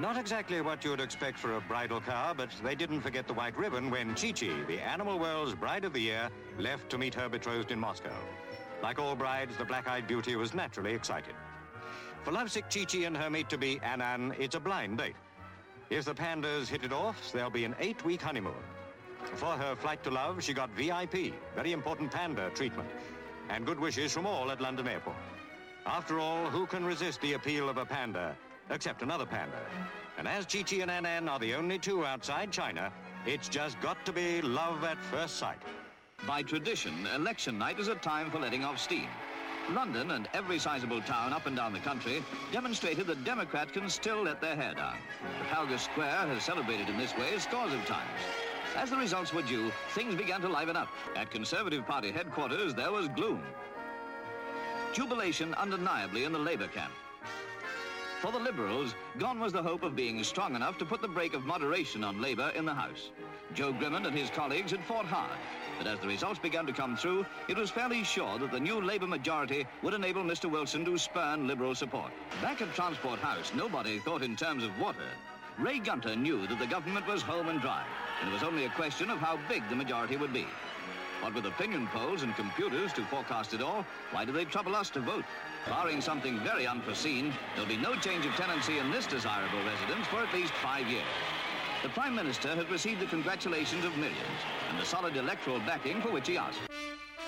Not exactly what you'd expect for a bridal car, but they didn't forget the white ribbon when Chi-Chi, the animal world's bride of the year, left to meet her betrothed in Moscow. Like all brides, the black-eyed beauty was naturally excited. For lovesick Chi-Chi and her mate-to-be, An-An, it's a blind date. If the pandas hit it off, there'll be an 8-week honeymoon. For her flight to love, she got VIP, very important panda treatment, and good wishes from all at London Airport. After all, who can resist the appeal of a panda, except another panda? And as Chi-Chi and An-An are the only two outside China, it's just got to be love at first sight. By tradition, election night is a time for letting off steam. London and every sizable town up and down the country demonstrated that Democrats can still let their hair down. Trafalgar Square has celebrated in this way scores of times. As the results were due, things began to liven up. At Conservative Party headquarters, there was gloom. Jubilation undeniably in the Labour camp. For the Liberals, gone was the hope of being strong enough to put the brake of moderation on Labour in the House. Joe Grimond and his colleagues had fought hard, but as the results began to come through, it was fairly sure that the new Labour majority would enable Mr. Wilson to spurn Liberal support. Back at Transport House, nobody thought in terms of water. Ray Gunter knew that the government was home and dry, and it was only a question of how big the majority would be. What with opinion polls and computers to forecast it all, why do they trouble us to vote? Barring something very unforeseen, there'll be no change of tenancy in this desirable residence for at least 5 years. The Prime Minister has received the congratulations of millions and the solid electoral backing for which he asked.